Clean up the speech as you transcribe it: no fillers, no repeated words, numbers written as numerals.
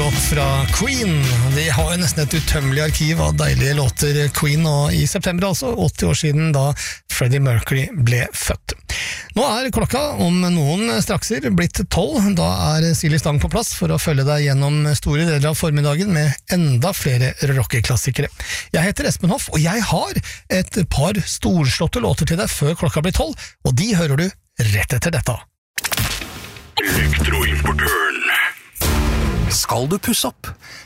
rock fra Queen. De har jo nesten et utømmelig arkiv av deilige låter Queen, og i september altså 80 år siden da Freddie Mercury ble født. Nå er klokka om noen strakser blitt 12, da er Silje Stang på plass for å følge deg gjennom store deler av formiddagen med enda flere rockeklassikere. Jeg heter Espen Hoff, og jeg har et par storslåtte låter til deg før klokka blir 12, og de hører du rett etter dette. Elektroimportøren. Skal du pusse opp?